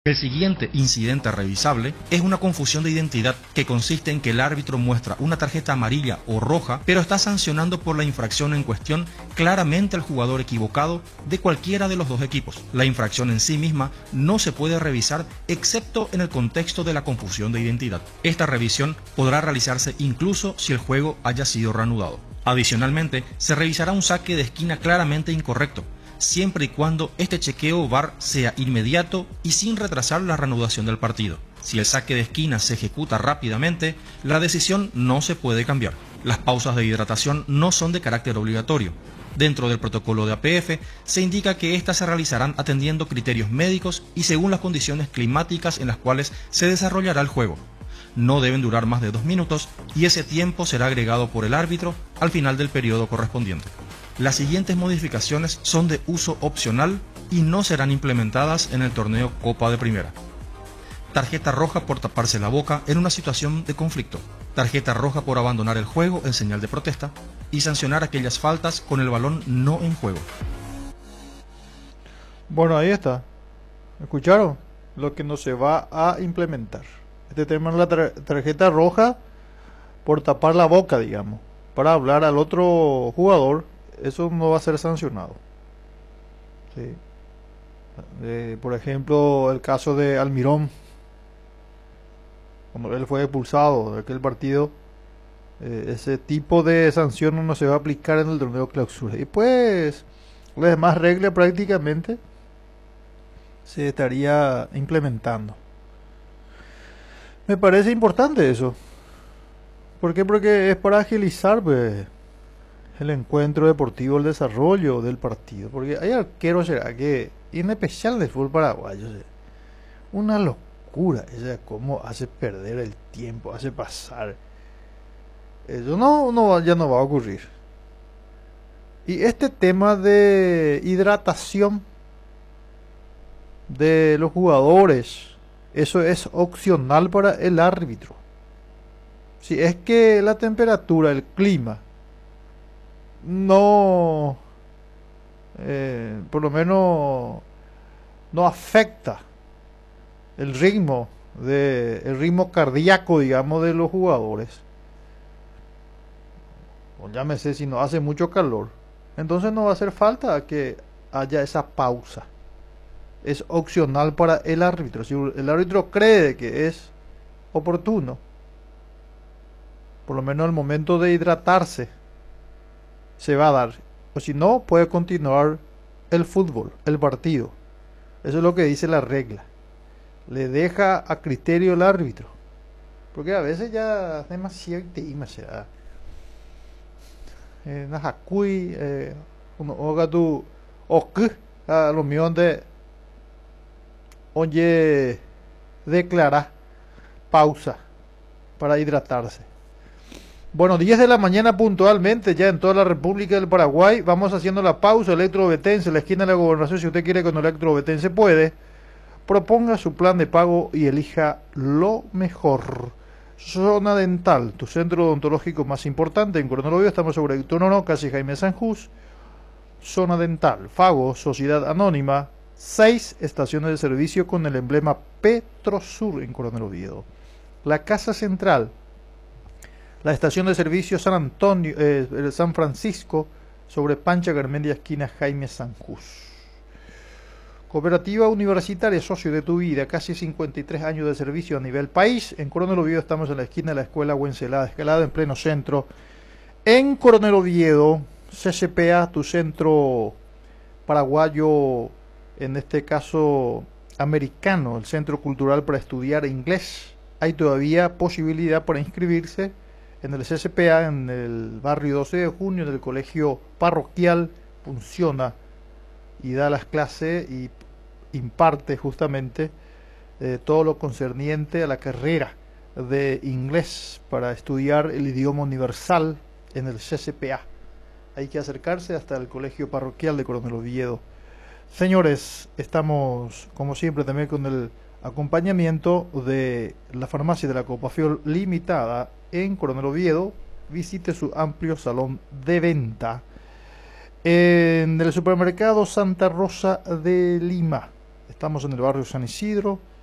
El siguiente incidente revisable es una confusión de identidad que consiste en que el árbitro muestra una tarjeta amarilla o roja, pero está sancionando por la infracción en cuestión claramente al jugador equivocado de cualquiera de los dos equipos. La infracción en sí misma no se puede revisar excepto en el contexto de la confusión de identidad. Esta revisión podrá realizarse incluso si el juego haya sido reanudado. Adicionalmente, se revisará un saque de esquina claramente incorrecto, siempre y cuando este chequeo VAR sea inmediato y sin retrasar la reanudación del partido. Si el saque de esquina se ejecuta rápidamente, la decisión no se puede cambiar. Las pausas de hidratación no son de carácter obligatorio. Dentro del protocolo de APF se indica que éstas se realizarán atendiendo criterios médicos y según las condiciones climáticas en las cuales se desarrollará el juego. No deben durar más de 2 minutos y ese tiempo será agregado por el árbitro al final del periodo correspondiente. Las siguientes modificaciones son de uso opcional y no serán implementadas en el torneo Copa de Primera. Tarjeta roja por taparse la boca en una situación de conflicto. Tarjeta roja por abandonar el juego en señal de protesta. Y sancionar aquellas faltas con el balón no en juego. Bueno, ahí está. ¿Escucharon? Lo que no se va a implementar. Este tema es la tarjeta roja por tapar la boca, digamos, para hablar al otro jugador. Eso no va a ser sancionado. Sí. Por ejemplo, el caso de Almirón, cuando él fue expulsado de aquel partido, ese tipo de sanción no se va a aplicar en el torneo clausura. Y pues, las demás reglas prácticamente se estaría implementando. Me parece importante eso. ¿Por qué? Porque es para agilizar, pues, el encuentro deportivo, el desarrollo del partido. Porque hay arqueros, será que, y en especial del fútbol paraguayo, una locura, cómo hace perder el tiempo, hace pasar. Eso ya no va a ocurrir. Y este tema de hidratación de los jugadores, eso es opcional para el árbitro. Si es que la temperatura, el clima, no, por lo menos no afecta el ritmo cardíaco, digamos, de los jugadores, o llámese si no hace mucho calor, entonces no va a hacer falta que haya esa pausa. Es opcional para el árbitro. Si el árbitro cree que es oportuno, por lo menos el momento de hidratarse se va a dar, o si no, puede continuar el fútbol, el partido. Eso es lo que dice la regla. Le deja a criterio el árbitro, porque a veces ya demasiado demasiado najakui ogatu ok a lo mío de oye declara pausa para hidratarse. Bueno, 10 de la mañana puntualmente ya en toda la República del Paraguay. Vamos haciendo la pausa. Electrobetense, la esquina de la Gobernación. Si usted quiere con Electrobetense puede. Proponga su plan de pago y elija lo mejor. Zona Dental, tu centro odontológico más importante en Coronel Oviedo. Estamos sobre Héctor No, casi Jaime Sanjús. Zona Dental, Fago, Sociedad Anónima. 6 estaciones de servicio con el emblema Petrosur en Coronel Oviedo. La Casa Central, la estación de servicio San Francisco, sobre Pancha Garmendia, esquina Jaime Sanjús. Cooperativa Universitaria, socio de tu vida, casi 53 años de servicio a nivel país. En Coronel Oviedo estamos en la esquina de la Escuela Wencelada Escalada, en pleno centro. En Coronel Oviedo, CCPA, tu centro paraguayo, en este caso americano, el Centro Cultural para Estudiar Inglés. Hay todavía posibilidad para inscribirse en el CCPA, en el barrio 12 de junio, en el colegio parroquial. Funciona y da las clases y imparte justamente todo lo concerniente a la carrera de inglés para estudiar el idioma universal en el CCPA. Hay que acercarse hasta el colegio parroquial de Coronel Oviedo. Señores, estamos como siempre también con el acompañamiento de la farmacia de la Copafiol Limitada en Coronel Oviedo. Visite su amplio salón de venta. En el supermercado Santa Rosa de Lima. Estamos en el barrio San Isidro,